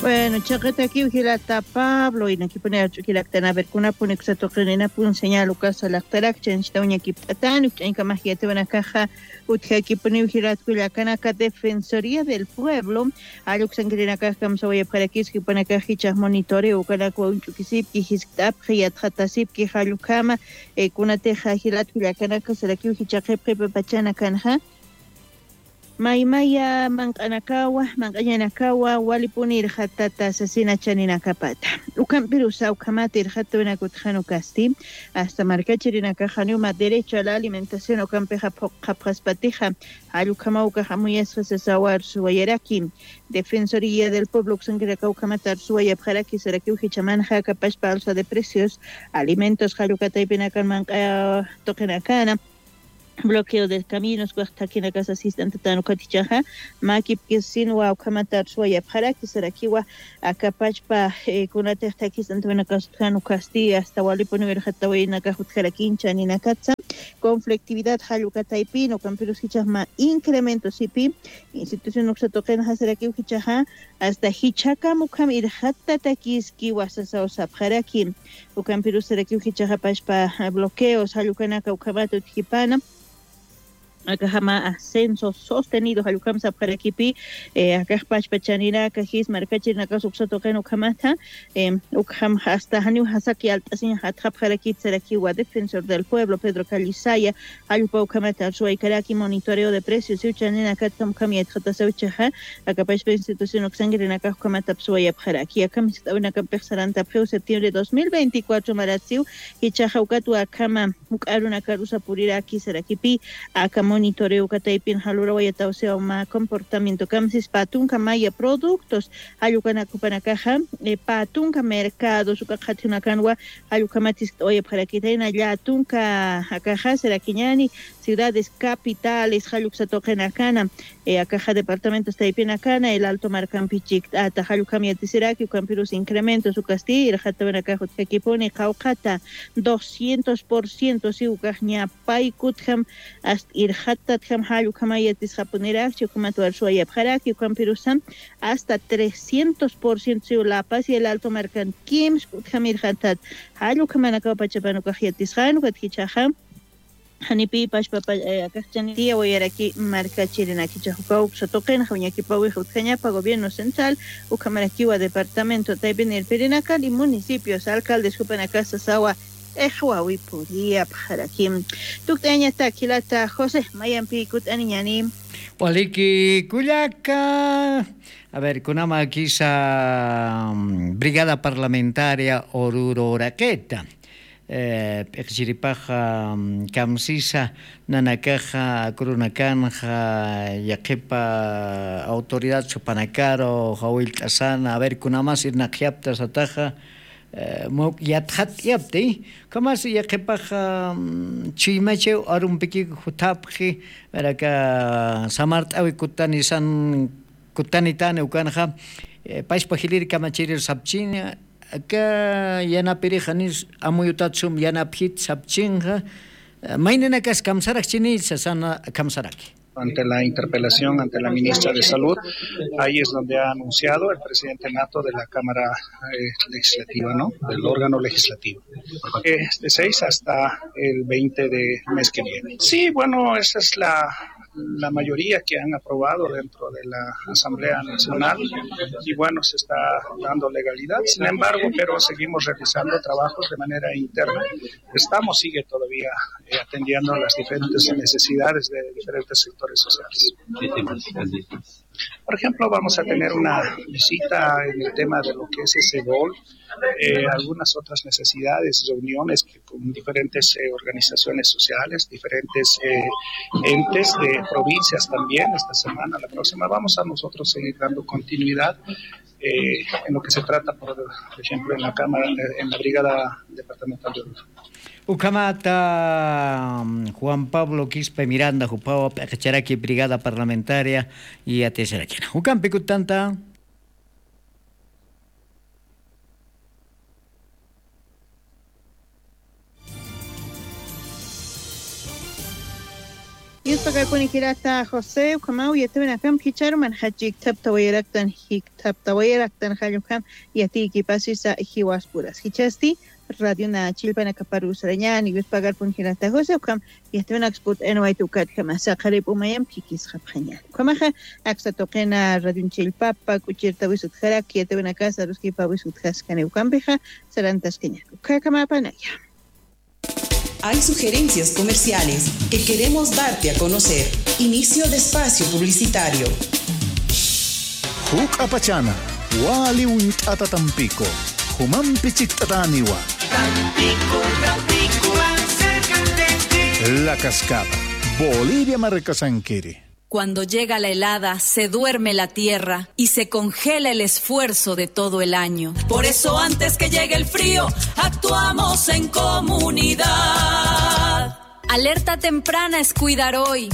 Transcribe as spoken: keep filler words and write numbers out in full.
Bueno, chakata aquí vigilata Pablo y aquí pone chukilactana ver kuna pone que se toquen pun señal ucasa la actaraction esta uña aquí patán en camagia te van a caja utja aquí pone vigilat culacana ca defensoría del pueblo a lo que se engrena caja como se vaya para aquí que pone caja chas monitoreo cada con chukisip que histap ya tratasip que halukama e kuna teja vigilat culacana que se la aquí vigichaje prepe pachana canja Maymaya manqanakawa manqañanakawa walipunir hatata asesina chaninakapata ukampirusa ukamatir hatunakutjanu kasti hasta markachirinakajaniuma derecho a la alimentación ukampeja qapraspatija alukamauka hamuyasqa sasawar suwayaraki Defensoría del Pueblo Xangraka ukamatar suwaya pjaraki saraki uhichamanja kapashpa alza de precios alimentos halukataypinakan manqa toqinakana bloqueo de caminos cuarta na casa asistente tano katichaja maki pisin wa kamatar suya para que será que wa acapachpa kuna tehta kisante na kastano castilla hasta wali poner hatawi na kahutjara kincha ni na katsa conflictividad halukataipino camperos hichama incremento sipi institución oxatoquen hasera que hichaja hasta hichaka mukam ir hatta takiski wasasa osapjaraki o camperos será que hichaja pashpa bloqueos halukanaka ukamato tijipana acá jamás ascensos sostenidos al Ucamsa para equipi eh, acá pachpachanira cajis marcachina acá subsatoquen Ucamata eh, Ucam hasta Hanu Hasaki altasin hatrap para equip Serakiwa defensor del pueblo Pedro Calizaya Alupa Ucamata Suay Karaki monitoreo de precios y uchanina Katam Kamiet Hatasauchaha acá pachpa institución Oxangre acá Ucamata Suay Paraki acá me está una campesaranta preu septiembre de dos mil veinticuatro Maratsiu y Chajaucatu Akama Ukaruna Karusa Purira aquí Serakipi acá monitoreo kataipin halura wayata sea ma comportamiento kamsis patunka maya productos ayukana kupanakaja e patunka mercado sukakhatina kanwa ayukamatis oye para que tenga ya tunka akaja serakiñani ciudades capitales haluksa tokenakana e akaja departamentos taipinakana el alto mar campichik ata halukamiati seraki campirus incremento su castillo hatavana kajo tekipone qaukata doscientos por ciento si ukajña paikutham hasta ir hatta tham halu kamayatis japonerak chukumatuar suaya pjaraki ukampirusam hasta trescientos por ciento La Paz y el Alto Marcan Kims khamir hatat halu kamanaka pachapano kajiatis hanu katkichaham hanipi pashpapa akachani dia wayaraki marca chirina kichahukau sotoqen hawñaki pawi hutkañapa gobierno central ukamarakiwa departamento taipenir pirinakal y municipios alcaldes kupanakasa sawa Ehuawi puria para kim tukteña takilata José Mayampi kutaniñani Poliki Kuyaka a ver kunama kisa brigada parlamentaria Oruro Raqueta eh pechiripaja kamsisa nanakaja kurunakanja yaqipa autoridad chupanakaro hawil tasana a ver kunama sirnaqiapta sataja mo yathat yapti kama si yaqipaqa chimache arumpiki hutapqi maraka samart awi kutani san kutani tane ukanja paispa hilir kamachirir sabchina aka yana perijanis amuyutatsum yana phit sabchinga mainena kas kamsarak chini sana kamsaraki ante la interpelación ante la ministra de Salud. Ahí es donde ha anunciado el presidente nato de la Cámara eh, Legislativa, ¿no? Del órgano legislativo. Eh, de seis hasta el veinte de mes que viene. Sí, bueno, esa es la, la mayoría que han aprobado dentro de la Asamblea Nacional y bueno, se está dando legalidad. Sin embargo, pero seguimos realizando trabajos de manera interna. Estamos, sigue todavía eh, atendiendo las diferentes necesidades de diferentes sectores sociales. Por ejemplo, vamos a tener una visita en el tema de lo que es ese D O L, eh, algunas otras necesidades, reuniones que, con diferentes eh, organizaciones sociales, diferentes eh, entes de provincias también. Esta semana, la próxima, vamos a nosotros seguir dando continuidad eh, en lo que se trata, por, por ejemplo, en la Cámara, en la Brigada Departamental de Oruro. Ucamata Juan Pablo Quispe Miranda Jupao Pecharaki Brigada Parlamentaria y Ateseraquina. Ucam Picutanta. pagar con Ikirata José, Kamau, y este acá, Kicharo, Manhachik, Taptawayeraktan, Hik, Taptawayeraktan, Hayukam, y a ti, Kipasisa, Hiwaspuras. Hichasti, Radio Na Chilpana Caparus Rañan, y pagar con Ikirata José, Kam, y este un export en Waitukat, Kamasa, Karib Umayam, Kikis Japanian. Kamaja, Axa Tokena, Radio Chilpapa, Kuchirta Wisut Harak, y este una casa, los que Pawisut Haskane Ukambeja, Sarantas Kenya. Kakamapanaya. Hay sugerencias comerciales que queremos darte a conocer. Inicio de espacio publicitario. Huk apachana, wali untata Tampico, human pichitaniwa. Tampico, Tampico, más cerca de ti. La Cascada, Bolivia Marcasanquiri. Cuando llega la helada, se duerme la tierra y se congela el esfuerzo de todo el año. Por eso antes que llegue el frío, actuamos en comunidad. Alerta temprana es cuidar hoy.